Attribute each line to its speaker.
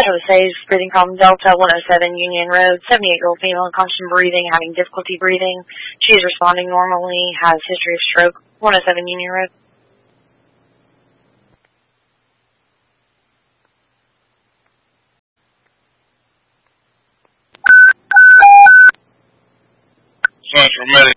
Speaker 1: Jose, breathing problem, Delta 107 Union Road, 78-year-old female, constant breathing, having difficulty breathing. She is responding normally, has history of stroke, 107 Union Road.
Speaker 2: Central Medic